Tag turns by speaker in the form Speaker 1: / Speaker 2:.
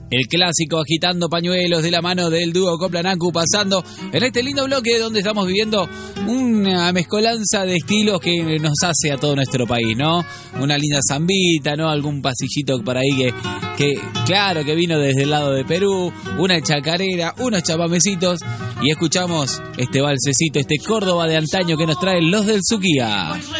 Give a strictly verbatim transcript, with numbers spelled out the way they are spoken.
Speaker 1: El clásico agitando pañuelos de la mano del dúo Coplanacu, pasando en este lindo bloque donde estamos viviendo una mezcolanza de estilos que nos hace a todo nuestro país, ¿no? Una linda zambita, ¿no? Algún pasillito por ahí que, que claro, que vino desde el lado de Perú, una chacarera, unos chapamecitos, y escuchamos este balsecito, este Córdoba de antaño que nos traen los del Suquía.